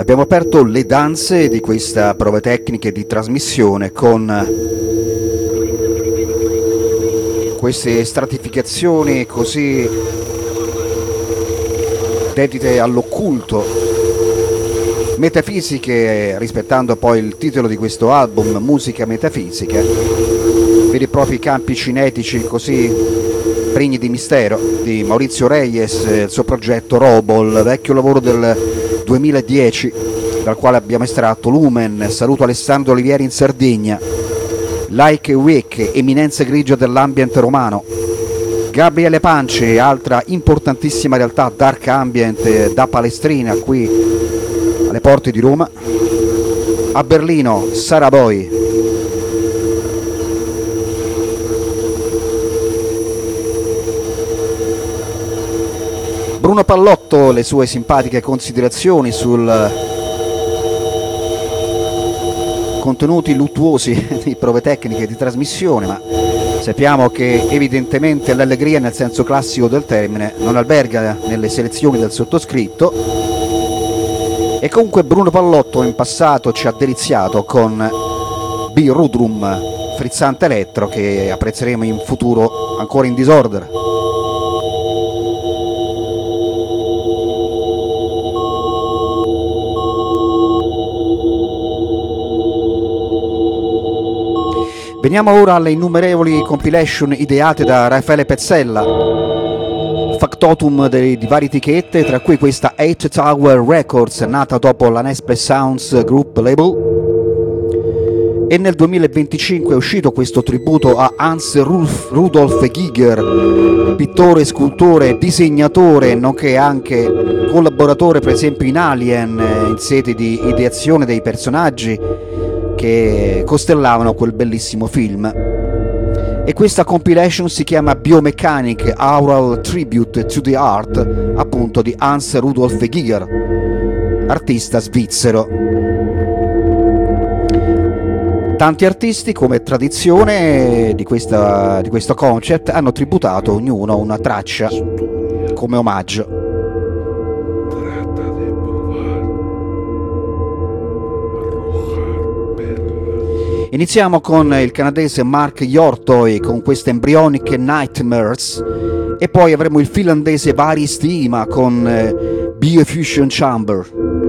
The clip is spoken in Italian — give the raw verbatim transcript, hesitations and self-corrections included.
Abbiamo aperto le danze di questa prove tecniche di trasmissione con queste stratificazioni così dedite all'occulto, metafisiche, rispettando poi il titolo di questo album, Musica Metafisica, veri e propri campi cinetici così pregni di mistero di Maurizio Reyes, il suo progetto Robol, vecchio lavoro del duemiladieci, dal quale abbiamo estratto Lumen, Saluto Alessandro Olivieri in Sardegna, Like a Week, eminenza grigia dell'ambient romano, Gabriele Panci, altra importantissima realtà dark ambient da Palestrina, qui alle porte di Roma, a Berlino Sarah Boy. Bruno Pallotto, le sue simpatiche considerazioni sul contenuti luttuosi di prove tecniche di trasmissione, ma sappiamo che evidentemente l'allegria nel senso classico del termine non alberga nelle selezioni del sottoscritto, e comunque Bruno Pallotto in passato ci ha deliziato con B. Rudrum, frizzante elettro, che apprezzeremo in futuro ancora in Disorder. Veniamo ora alle innumerevoli compilation ideate da Raffaele Pezzella, factotum di, di varie etichette, tra cui questa Eight Tower Records, nata dopo la Nesple Sounds Group label, e nel duemilaventicinque è uscito questo tributo a Hans Rudolf Giger, pittore, scultore, disegnatore, nonché anche collaboratore per esempio in Alien, in sede di ideazione dei personaggi che costellavano quel bellissimo film. E questa compilation si chiama Biomechanic Aural Tribute to the Art, appunto di Hans Rudolf Giger, artista svizzero. Tanti artisti, come tradizione di, questa, di questo concept, hanno tributato ognuno una traccia come omaggio. Iniziamo con il canadese Mark Yortoy con queste Embryonic Nightmares, e poi avremo il finlandese Vari Stima con eh, Biofusion Chamber.